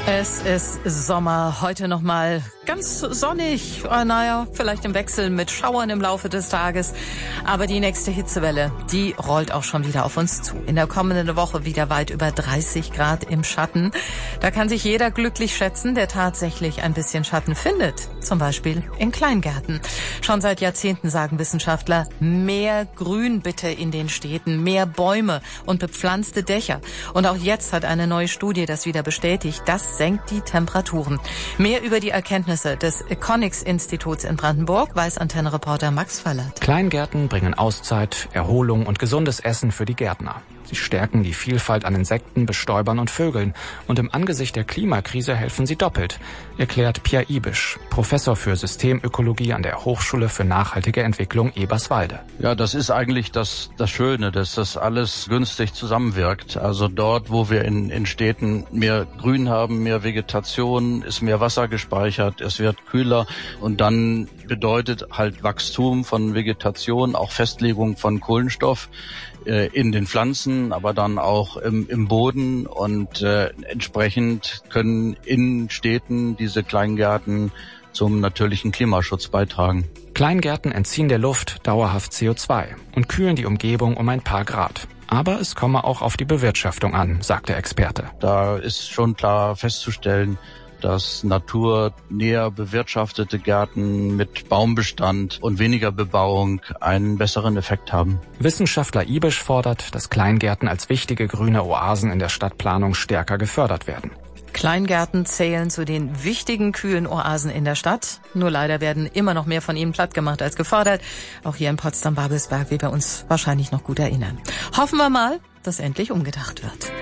Es ist Sommer, heute nochmal ganz sonnig, vielleicht im Wechsel mit Schauern im Laufe des Tages. Aber die nächste Hitzewelle, die rollt auch schon wieder auf uns zu. In der kommenden Woche wieder weit über 30 Grad im Schatten. Da kann sich jeder glücklich schätzen, der tatsächlich ein bisschen Schatten findet. Zum Beispiel in Kleingärten. Schon seit Jahrzehnten sagen Wissenschaftler, mehr Grün bitte in den Städten, mehr Bäume und bepflanzte Dächer. Und auch jetzt hat eine neue Studie das wieder bestätigt. Das senkt die Temperaturen. Mehr über die Erkenntnisse des Econics-Instituts in Brandenburg weiß Antenne-Reporter Max Vallert. Kleingärten bringen Auszeit, Erholung und gesundes Essen für die Gärtner. Sie stärken die Vielfalt an Insekten, Bestäubern und Vögeln. Und im Angesicht der Klimakrise helfen sie doppelt, erklärt Pierre Ibisch, Professor für Systemökologie an der Hochschule für nachhaltige Entwicklung Eberswalde. Ja, das ist eigentlich das Schöne, dass das alles günstig zusammenwirkt. Also dort, wo wir in Städten mehr Grün haben, mehr Vegetation, ist mehr Wasser gespeichert, es wird kühler und dann bedeutet halt Wachstum von Vegetation, auch Festlegung von Kohlenstoff in den Pflanzen, aber dann auch im Boden und entsprechend können in Städten diese Kleingärten zum natürlichen Klimaschutz beitragen. Kleingärten entziehen der Luft dauerhaft CO2 und kühlen die Umgebung um ein paar Grad. Aber es komme auch auf die Bewirtschaftung an, sagt der Experte. Da ist schon klar festzustellen, dass naturnäher bewirtschaftete Gärten mit Baumbestand und weniger Bebauung einen besseren Effekt haben. Wissenschaftler Ibisch fordert, dass Kleingärten als wichtige grüne Oasen in der Stadtplanung stärker gefördert werden. Kleingärten zählen zu den wichtigen kühlen Oasen in der Stadt. Nur leider werden immer noch mehr von ihnen plattgemacht als gefördert. Auch hier in Potsdam-Babelsberg, wie wir uns wahrscheinlich noch gut erinnern. Hoffen wir mal, dass endlich umgedacht wird.